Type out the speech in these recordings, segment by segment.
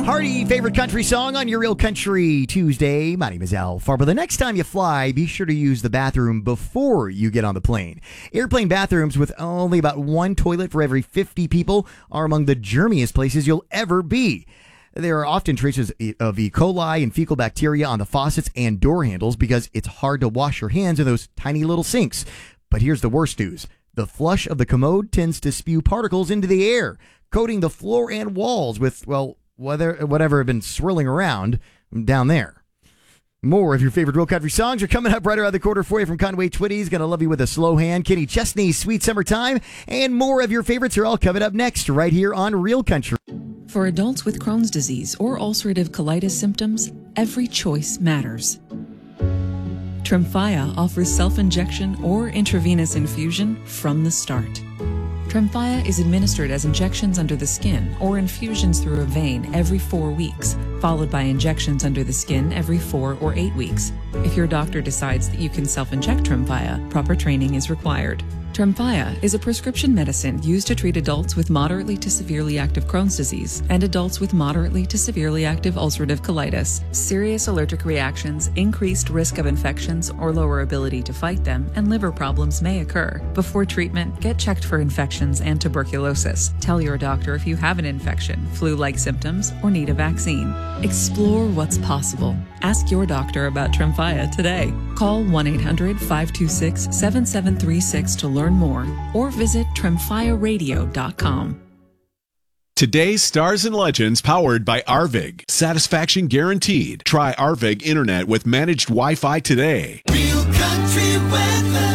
Hearty favorite country song on your Real Country Tuesday. My name is Al Farber. The next time you fly, be sure to use the bathroom before you get on the plane. Airplane bathrooms with only about one toilet for every 50 people are among the germiest places you'll ever be. There are often traces of E. coli and fecal bacteria on the faucets and door handles because it's hard to wash your hands in those tiny little sinks. But here's the worst news. The flush of the commode tends to spew particles into the air, coating the floor and walls with, well, whatever had been swirling around down there. More of your favorite Real Country songs are coming up right around the corner for you from Conway Twitty's Gonna Love You With a Slow Hand, Kenny Chesney's Sweet Summertime, and more of your favorites are all coming up next right here on Real Country. For adults with Crohn's disease or ulcerative colitis symptoms, every choice matters. Tremfya offers self-injection or intravenous infusion from the start. Tremfya is administered as injections under the skin or infusions through a vein every 4 weeks, followed by injections under the skin every 4 or 8 weeks. If your doctor decides that you can self-inject Tremfya, proper training is required. Tremfya is a prescription medicine used to treat adults with moderately to severely active Crohn's disease and adults with moderately to severely active ulcerative colitis. Serious allergic reactions, increased risk of infections or lower ability to fight them, and liver problems may occur. Before treatment, get checked for infections and tuberculosis. Tell your doctor if you have an infection, flu-like symptoms, or need a vaccine. Explore what's possible. Ask your doctor about Tremfya today. Call 1-800-526-7736 to learn more, or visit tremfyaradio.com. Today's Stars and Legends powered by Arvig. Satisfaction guaranteed. Try Arvig Internet with managed Wi-Fi today. Real Country weather.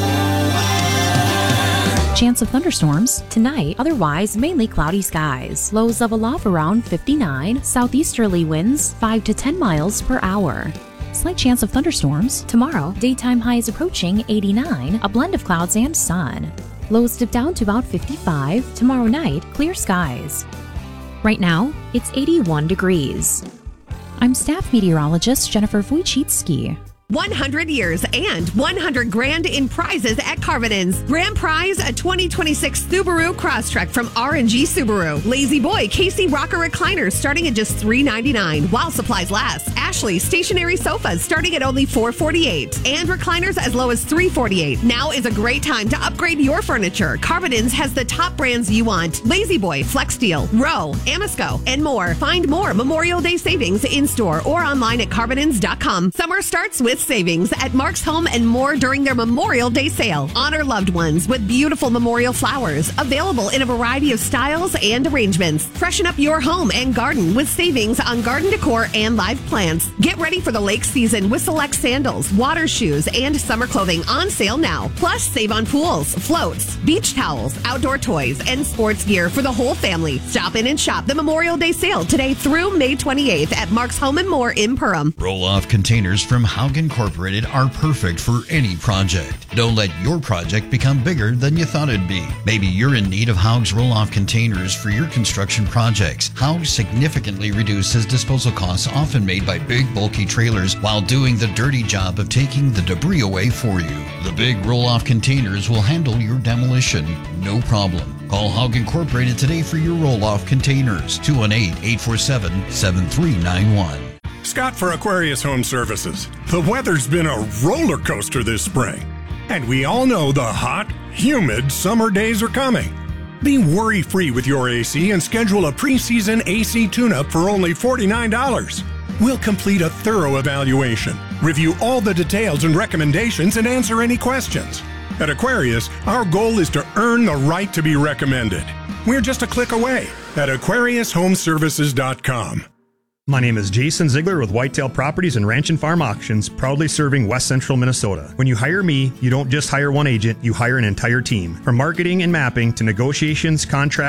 Chance of thunderstorms tonight, otherwise mainly cloudy skies. Lows level off around 59, southeasterly winds 5 to 10 miles per hour. Slight chance of thunderstorms tomorrow, daytime highs approaching 89, a blend of clouds and sun. Lows dip down to about 55. Tomorrow night, clear skies. Right now, it's 81 degrees. I'm staff meteorologist Jennifer Wojcicki. 100 years and 100 grand in prizes at Carvin's. Grand prize, a 2026 Subaru Crosstrek from R&G Subaru. Lazy Boy KC Rocker recliners starting at just $399 while supplies last. Ashley stationary sofas starting at only $448 and recliners as low as $348. Now is a great time to upgrade your furniture. Carvin's has the top brands you want. Lazy Boy, Flexsteel, Row, Amisco, and more. Find more Memorial Day savings in store or online at carvinins.com. Summer starts with savings at Mark's Home and More during their Memorial Day sale. Honor loved ones with beautiful memorial flowers available in a variety of styles and arrangements. Freshen up your home and garden with savings on garden decor and live plants. Get ready for the lake season with select sandals, water shoes, and summer clothing on sale now. Plus, save on pools, floats, beach towels, outdoor toys, and sports gear for the whole family. Stop in and shop the Memorial Day sale today through May 28th at Mark's Home and More in Perham. Roll-off containers from Haugen Incorporated are perfect for any project. Don't let your project become bigger than you thought it'd be. Maybe you're in need of Haug's roll-off containers for your construction projects. Haug significantly reduces disposal costs often made by big, bulky trailers while doing the dirty job of taking the debris away for you. The big roll-off containers will handle your demolition, no problem. Call Haug Incorporated today for your roll-off containers. 218-847-7391. Scott for Aquarius Home Services. The weather's been a roller coaster this spring, and we all know the hot, humid summer days are coming. Be worry-free with your AC and schedule a preseason AC tune-up for only $49. We'll complete a thorough evaluation, review all the details and recommendations, and answer any questions. At Aquarius, our goal is to earn the right to be recommended. We're just a click away at AquariusHomeservices.com. My name is Jason Ziegler with Whitetail Properties and Ranch and Farm Auctions, proudly serving West Central Minnesota. When you hire me, you don't just hire one agent, you hire an entire team. From marketing and mapping to negotiations, contracts,